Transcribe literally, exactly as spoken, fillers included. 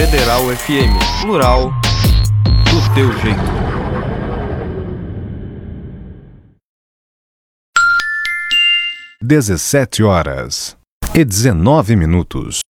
Federal F M, plural, do teu jeito. dezessete horas e dezenove minutos.